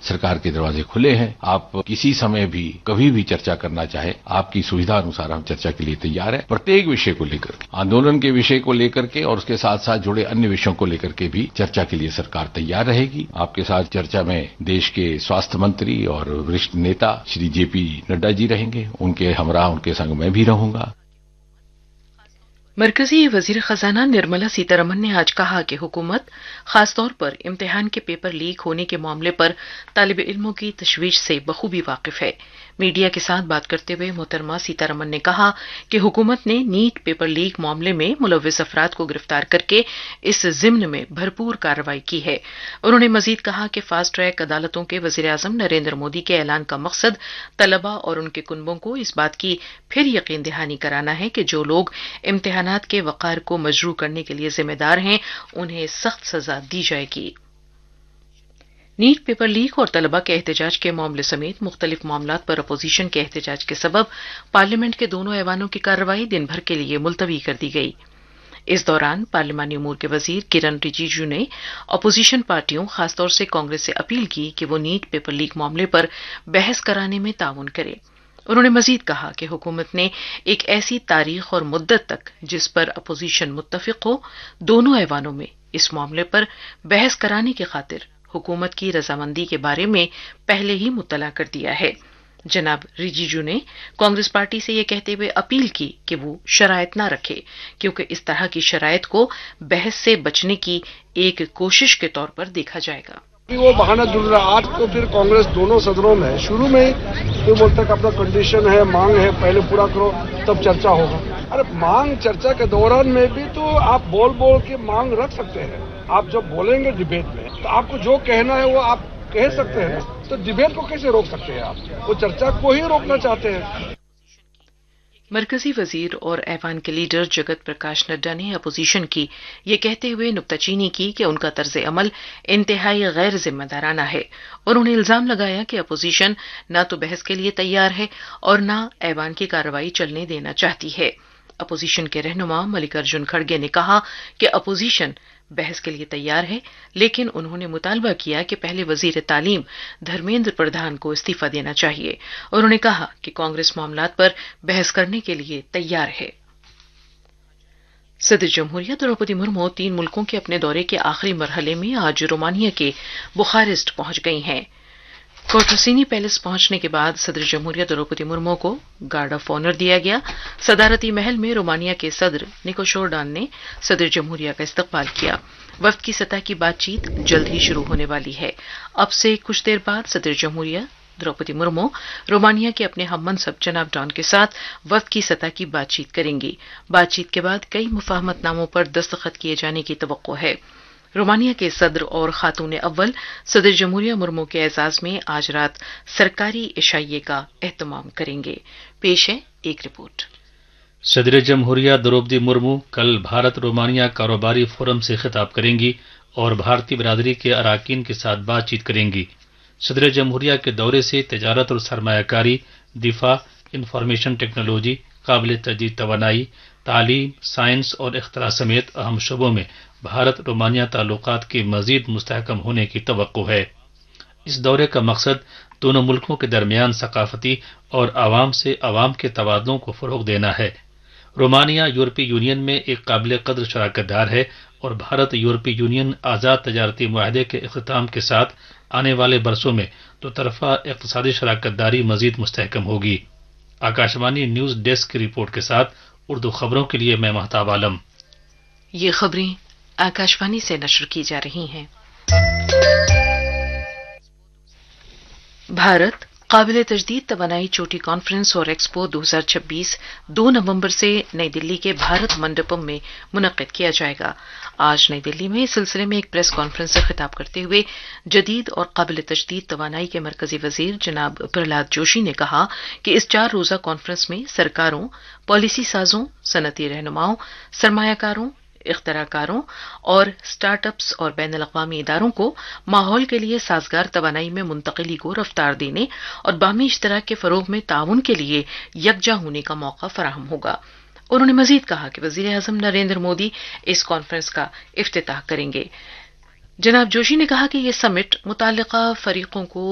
सरकार के दरवाजे खुले हैं। आप किसी समय भी कभी भी चर्चा करना चाहे, आपकी सुविधा अनुसार हम चर्चा के लिए तैयार हैं। प्रत्येक विषय को लेकर, आंदोलन के विषय को लेकर के और उसके साथ साथ जुड़े अन्य विषयों को लेकर के भी चर्चा के लिए सरकार तैयार रहेगी। आपके साथ चर्चा में देश के स्वास्थ्य मंत्री और वरिष्ठ नेता श्री जेपी नड्डा जी रहेंगे। उनके हमरा उनके संग मैं भी रहूंगा। मरकजी वजीर खजाना निर्मला सीतारमण ने आज कहा कि हुकूमत खासतौर पर इम्तिहान के पेपर लीक होने के मामले पर तालिब इल्मों की तशवीश से बखूबी वाकिफ है। मीडिया के साथ बात करते हुए मोहतरमा सीतारमण ने कहा कि हुकूमत ने नीट पेपर लीक मामले में मुलव्विस अफराद को गिरफ्तार करके इस जिम्न में भरपूर कार्रवाई की है। उन्होंने मजीद कहा कि फास्ट ट्रैक अदालतों के वजीर आजम नरेंद्र मोदी के ऐलान का मकसद तलबा और उनके कुनबों को इस बात की फिर यकीन दहानी कराना है कि जो लोग इम्तिहानात के वक़ार को मजरू करने के लिए जिम्मेदार हैं, उन्हें सख्त सजा दी जाएगी। नीट पेपर लीक और तलबा के एहतजाज के मामले समेत मुख्तलिफ मामलात पर अपोजिशन के एहतजाज के सबब पार्लियामेंट के दोनों ऐवानों की कार्रवाई दिन भर के लिए मुलतवी कर दी गई। इस दौरान पार्लिमानी उमूर के वजीर किरण रिजिजू ने अपोजिशन पार्टियों, खासतौर से कांग्रेस से अपील की कि वो नीट पेपर लीक मामले पर बहस कराने में ताउन करे। उन्होंने मजीद कहा कि हुकूमत ने एक ऐसी तारीख और मुद्दत तक जिस पर अपोजिशन मुत्तफिक हो, दोनों ऐवानों में इस मामले पर बहस कराने की खातिर हुकूमत की रजामंदी के बारे में पहले ही मुत्तला कर दिया है। जनाब रिजिजू ने कांग्रेस पार्टी से यह कहते हुए अपील की कि वो शराइत न रखे, क्योंकि इस तरह की शराइत को बहस से बचने की एक कोशिश के तौर पर देखा जाएगा। वो बहाना ढूंढ रहा। आज तो फिर कांग्रेस दोनों सदनों में शुरू में जो बोलता है अपना कंडीशन है, मांग है, पहले पूरा करो तब चर्चा होगा। अरे मांग चर्चा के दौरान में भी तो आप बोल बोल के मांग रख सकते हैं। आप जब बोलेंगे डिबेट में तो आपको जो कहना है वो आप कह सकते हैं, तो डिबेट को कैसे रोक सकते हैं आप? वो चर्चा को ही रोकना चाहते हैं। मरकजी वजीर और ऐवान के लीडर जगत प्रकाश नड्डा ने अपोजिशन की ये कहते हुए नुक्ताचीनी की कि उनका तर्ज अमल इंतहाई गैर जिम्मेदाराना है। उन्होंने इल्जाम लगाया कि अपोजिशन न तो बहस के लिए तैयार है और न ऐवान की कार्रवाई चलने देना चाहती है। अपोजिशन के रहनुमा मल्लिकार्जुन खड़गे ने कहा कि अपोजिशन बहस के लिए तैयार है, लेकिन उन्होंने मुतालबा किया कि पहले वजीर तालीम धर्मेंद्र प्रधान को इस्तीफा देना चाहिए। उन्होंने कहा कि कांग्रेस मामलात पर बहस करने के लिए तैयार है। सदर जमहूरिया द्रौपदी मुर्मू 3 मुल्कों के अपने दौरे के आखिरी मरहले में आज रोमानिया के बुखारेस्ट पहुंच गई हैं। कोर्टोसिनी पैलेस पहुंचने के बाद सदर जमहूरिया द्रौपदी मुर्मू को गार्ड ऑफ ऑनर दिया गया। सदारती महल में रोमानिया के सदर निकोशोरडान ने सदर जमहूरिया का इस्तकबाल किया। वफ्द की सतह की बातचीत जल्द ही शुरू होने वाली है। अब से कुछ देर बाद सदर जमहूरिया द्रौपदी मुर्मू रोमानिया के अपने हम मनसब जनाब डॉन के साथ वफ्द की सतह की बातचीत करेंगी। बातचीत के बाद कई मुफाहमतनामों पर दस्तखत किए जाने की तवक्को है। रोमानिया के सदर और खातून अव्वल सदर जमहूरिया मुर्मू के एजाज में आज रात सरकारी इशाइये का एहतमाम करेंगे। पेश है एक रिपोर्ट। सदर जमहूरिया द्रौपदी मुर्मू कल भारत रोमानिया कारोबारी फोरम से खिताब करेंगी और भारतीय बिरादरी के अराकीन के साथ बातचीत करेंगी। सदर जमहूरिया के दौरे से तजारत और सरमायाकारी, दिफा, इंफॉर्मेशन टेक्नोलॉजी, काबिल तजदीद तवानाई, तालीम, साइंस और इख्तरा समेत अहम शोबों में भारत रोमानिया ताल्लुकात के मजीद मुस्तहकम होने की तवक्को है। इस दौरे का मकसद दोनों मुल्कों के दरमियान सकाफती और आवाम से आवाम के तबादलों को फरोग देना है। रोमानिया यूरोपीय यूनियन में एक काबिल कदर शराकतदार है और भारत यूरोपीय यूनियन आज़ाद तजारती मुआहदे के इख्तिताम के साथ आने वाले बरसों में दो तरफा इक़्तिसादी शराकतदारी मजीद मुस्तहकम होगी। आकाशवाणी न्यूज डेस्क की रिपोर्ट के साथ उर्दू खबरों के लिए मैं महताब आलम। ये खबरें आकाशवाणी से नशर की जा रही हैं। भारत काबिल तजदीद तवानाई चोटी कॉन्फ्रेंस और एक्सपो 2026 2 नवंबर से नई दिल्ली के भारत मंडपम में मुनक्किद किया जाएगा। आज नई दिल्ली में इस सिलसिले में एक प्रेस कॉन्फ्रेंस से खिताब करते हुए जदीद और काबिल तजदीद तवानाई के मरकजी वजीर जनाब प्रहलाद जोशी ने कहा कि इस 4 रोजा कॉन्फ्रेंस में सरकारों, पॉलिसी साजों, सनती रहनुमाओं, सरमायाकारों, इख्तराकारों और स्टार्टअप्स और बैन अल-अक़वामी इदारों को माहौल के लिए साजगार तवानाई में मुंतकिली को रफ्तार देने और बाहमी इश्तराक के फरोग में ताउन के लिए यकजा होने का मौका फराहम होगा। उन्होंने मजीद कहा कि वज़ीर आज़म नरेंद्र मोदी इस कॉन्फ्रेंस का इफ्तिताह करेंगे। जनाब जोशी ने कहा कि यह समिट मुताल्लिका फरीकों को